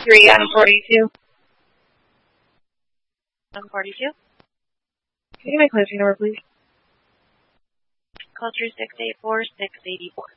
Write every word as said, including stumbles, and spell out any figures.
three on forty-two. On forty-two. Can you give me my closing number, please? Culture six eight four, six eight four.